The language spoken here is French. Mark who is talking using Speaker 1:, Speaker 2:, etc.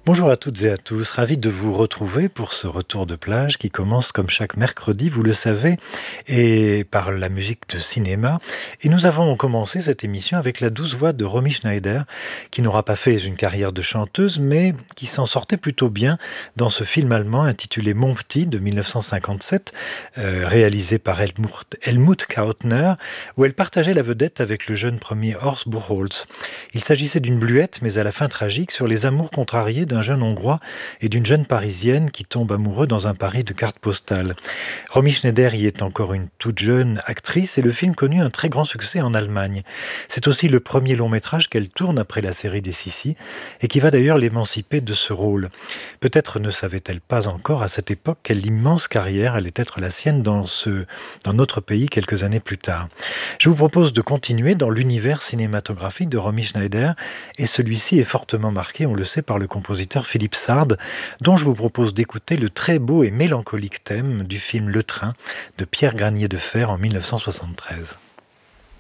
Speaker 1: Bonjour à toutes et à tous, ravi de vous retrouver pour ce retour de plage qui commence comme chaque mercredi, vous le savez, et par la musique de cinéma. Et nous avons commencé cette émission avec la douce voix de Romy Schneider, qui n'aura pas fait une carrière de chanteuse, mais qui s'en sortait plutôt bien dans ce film allemand intitulé Mon Petit de 1957, réalisé par Helmut Kautner, où elle partageait la vedette avec le jeune premier Horst Buchholz. Il s'agissait d'une bluette, mais à la fin tragique, sur les amours contrariés d'un jeune Hongrois et d'une jeune Parisienne qui tombent amoureux dans un Paris de cartes postales. Romy Schneider y est encore une toute jeune actrice et le film connut un très grand succès en Allemagne. C'est aussi le premier long métrage qu'elle tourne après la série des Sissi et qui va d'ailleurs l'émanciper de ce rôle. Peut-être ne savait-elle pas encore à cette époque quelle immense carrière allait être la sienne dans notre pays quelques années plus tard. Je vous propose de continuer dans l'univers cinématographique de Romy Schneider et celui-ci est fortement marqué, on le sait, par le compositeur Philippe Sard, dont je vous propose d'écouter le très beau et mélancolique thème du film Le Train de Pierre Granier de Fer en 1973.